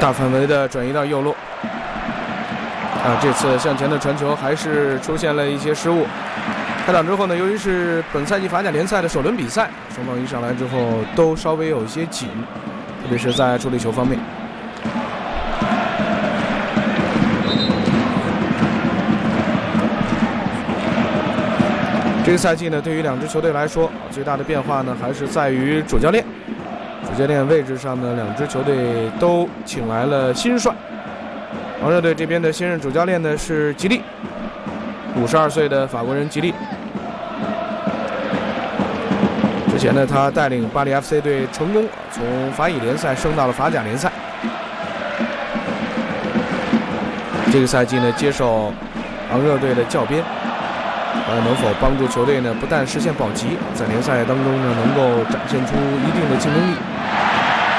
大范围的转移到右路。这次向前的传球还是出现了一些失误。开场之后呢，由于是本赛季法甲联赛的首轮比赛，双方一上来之后都稍微有一些紧，特别是在处理球方面。这个赛季呢，对于两支球队来说，最大的变化呢还是在于主教练。主教练位置上呢，两支球队都请来了新帅。黄热队这边的新任主教练呢是吉利，52岁的法国人吉利。之前呢，他带领巴黎 FC 队成功从法乙联赛升到了法甲联赛。这个赛季呢，接受昂热队的教鞭，能否帮助球队呢？不但实现保级，在联赛当中呢，能够展现出一定的竞争力。